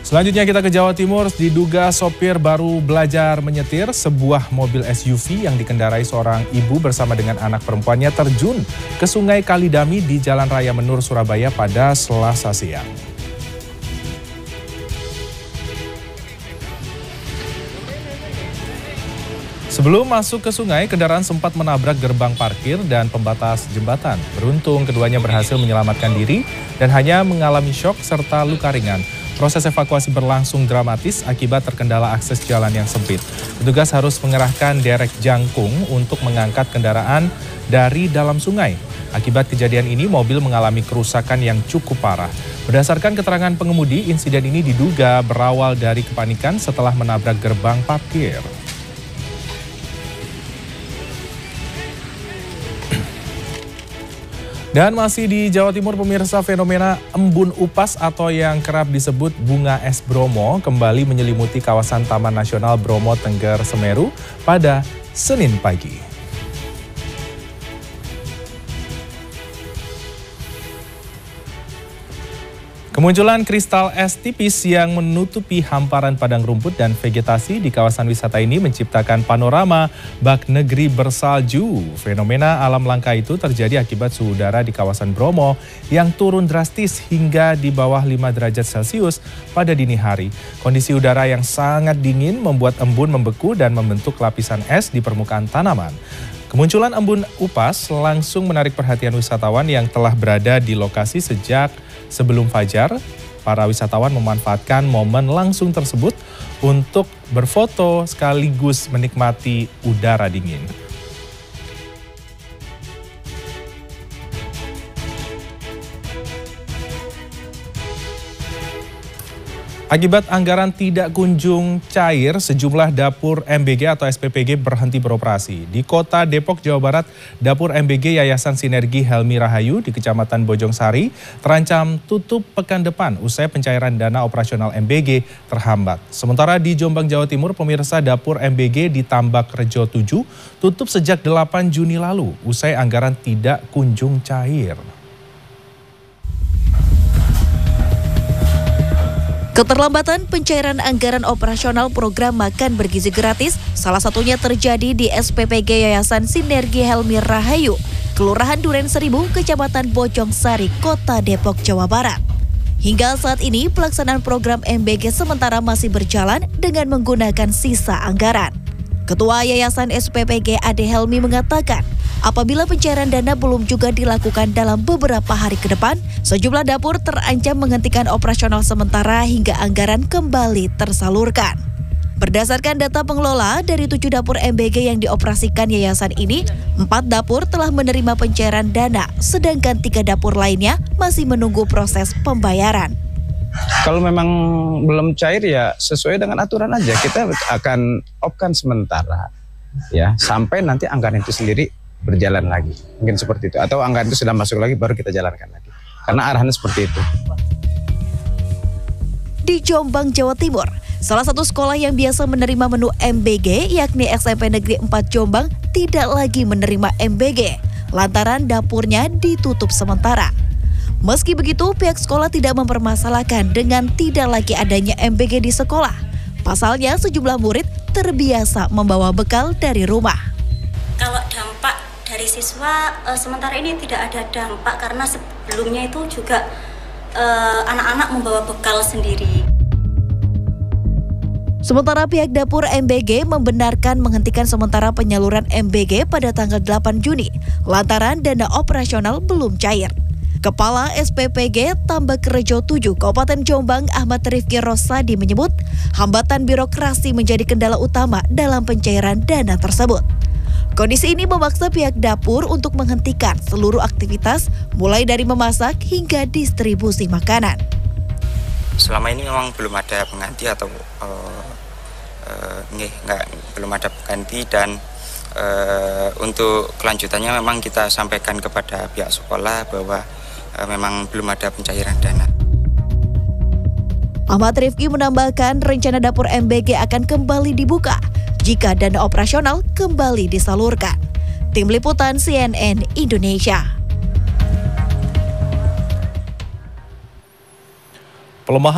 Selanjutnya kita ke Jawa Timur, diduga sopir baru belajar menyetir, sebuah mobil SUV yang dikendarai seorang ibu bersama dengan anak perempuannya terjun ke Sungai Kalidami di Jalan Raya Menur, Surabaya pada Selasa siang. Sebelum masuk ke sungai, kendaraan sempat menabrak gerbang parkir dan pembatas jembatan. Beruntung keduanya berhasil menyelamatkan diri dan hanya mengalami syok serta luka ringan. Proses evakuasi berlangsung dramatis akibat terkendala akses jalan yang sempit. Petugas harus mengerahkan derek jangkung untuk mengangkat kendaraan dari dalam sungai. Akibat kejadian ini, mobil mengalami kerusakan yang cukup parah. Berdasarkan keterangan pengemudi, insiden ini diduga berawal dari kepanikan setelah menabrak gerbang parkir. Dan masih di Jawa Timur, pemirsa, fenomena embun upas atau yang kerap disebut bunga es Bromo kembali menyelimuti kawasan Taman Nasional Bromo Tengger Semeru pada Senin pagi. Kemunculan kristal es tipis yang menutupi hamparan padang rumput dan vegetasi di kawasan wisata ini menciptakan panorama bak negeri bersalju. Fenomena alam langka itu terjadi akibat suhu udara di kawasan Bromo yang turun drastis hingga di bawah 5 derajat Celcius pada dini hari. Kondisi udara yang sangat dingin membuat embun membeku dan membentuk lapisan es di permukaan tanaman. Kemunculan embun upas langsung menarik perhatian wisatawan yang telah berada di lokasi sejak sebelum fajar. Para wisatawan memanfaatkan momen langsung tersebut untuk berfoto sekaligus menikmati udara dingin. Akibat anggaran tidak kunjung cair, sejumlah dapur MBG atau SPPG berhenti beroperasi. Di Kota Depok, Jawa Barat, dapur MBG Yayasan Sinergi Helmi Rahayu di Kecamatan Bojongsari terancam tutup pekan depan usai pencairan dana operasional MBG terhambat. Sementara di Jombang, Jawa Timur, pemirsa, dapur MBG di Tambak Rejo 7 tutup sejak 8 Juni lalu usai anggaran tidak kunjung cair. Keterlambatan pencairan anggaran operasional program makan bergizi gratis salah satunya terjadi di SPPG Yayasan Sinergi Helmi Rahayu, Kelurahan Duren Seribu, Kecamatan Bojongsari, Kota Depok, Jawa Barat. Hingga saat ini pelaksanaan program MBG sementara masih berjalan dengan menggunakan sisa anggaran. Ketua Yayasan SPPG Ade Helmi mengatakan, apabila pencairan dana belum juga dilakukan dalam beberapa hari ke depan, sejumlah dapur terancam menghentikan operasional sementara hingga anggaran kembali tersalurkan. Berdasarkan data pengelola, dari 7 dapur MBG yang dioperasikan yayasan ini, 4 dapur telah menerima pencairan dana, sedangkan 3 dapur lainnya masih menunggu proses pembayaran. Kalau memang belum cair ya sesuai dengan aturan aja, kita akan off-kan sementara ya sampai nanti anggaran itu sendiri berjalan lagi. Mungkin seperti itu, atau anggaran itu sudah masuk lagi baru kita jalankan lagi. Karena arahannya seperti itu. Di Jombang, Jawa Timur, salah satu sekolah yang biasa menerima menu MBG yakni SMP Negeri 4 Jombang tidak lagi menerima MBG lantaran dapurnya ditutup sementara. Meski begitu, pihak sekolah tidak mempermasalahkan dengan tidak lagi adanya MBG di sekolah. Pasalnya, sejumlah murid terbiasa membawa bekal dari rumah. Kalau dampak dari siswa, sementara ini tidak ada dampak karena sebelumnya itu juga anak-anak membawa bekal sendiri. Sementara pihak dapur MBG membenarkan menghentikan sementara penyaluran MBG pada tanggal 8 Juni, lantaran dana operasional belum cair. Kepala SPPG Tambak Rejo 7 Kabupaten Jombang Ahmad Rifki Rosadi menyebut hambatan birokrasi menjadi kendala utama dalam pencairan dana tersebut. Kondisi ini memaksa pihak dapur untuk menghentikan seluruh aktivitas mulai dari memasak hingga distribusi makanan. Selama ini memang belum ada pengganti atau belum ada pengganti dan untuk kelanjutannya memang kita sampaikan kepada pihak sekolah bahwa memang belum ada pencairan dana. Ahmad Rifki menambahkan rencana dapur MBG akan kembali dibuka jika dana operasional kembali disalurkan. Tim Liputan CNN Indonesia. Pelemahan